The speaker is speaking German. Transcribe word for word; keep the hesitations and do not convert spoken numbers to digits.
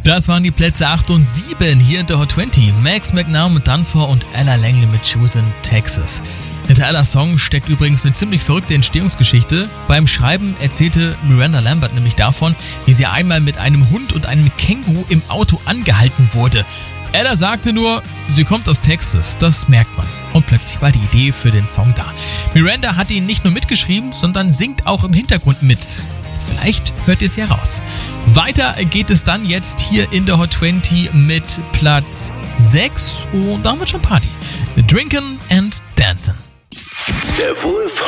Das waren die Plätze acht und sieben hier in der Hot zwanzig. Max McNown mit Dunfor und Ella Langley mit Choosing Texas. Hinter Ellas Song steckt übrigens eine ziemlich verrückte Entstehungsgeschichte. Beim Schreiben erzählte Miranda Lambert nämlich davon, wie sie einmal mit einem Hund und einem Känguru im Auto angehalten wurde. Ella sagte nur, sie kommt aus Texas, das merkt man. Und plötzlich war die Idee für den Song da. Miranda hat ihn nicht nur mitgeschrieben, sondern singt auch im Hintergrund mit. Vielleicht hört ihr es ja raus. Weiter geht es dann jetzt hier in der Hot zwanzig mit Platz sechs und da haben wir schon Party. Drinkin' and Dancin'. Der Wolf